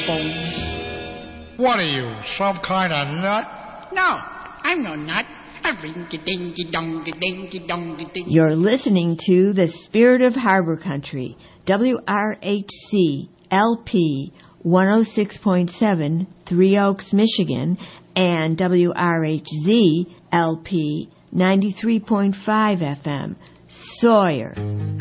What are you, some kind of nut? No, I'm no nut. A ringy-dingy-dongy-dingy-dongy-dingy. You're listening to The Spirit of Harbor Country, WRHC LP 106.7, Three Oaks, Michigan, and WRHZ LP 93.5 FM, Sawyer.